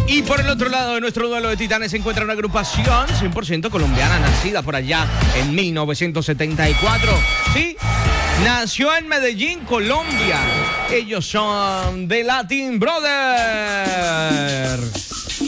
Y por el otro lado de nuestro duelo de titanes se encuentra una agrupación 100% colombiana, nacida por allá en 1974. Sí, nació en Medellín, Colombia. Ellos son The Latin Brothers.